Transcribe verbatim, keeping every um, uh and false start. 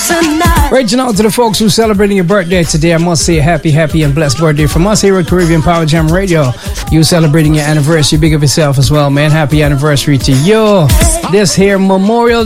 Reaching out to the folks who are celebrating your birthday today, I must say a happy, happy and blessed birthday from us here at Caribbean Power Jam Radio. You celebrating your anniversary, big of yourself as well, man. Happy anniversary to you. This here Memorial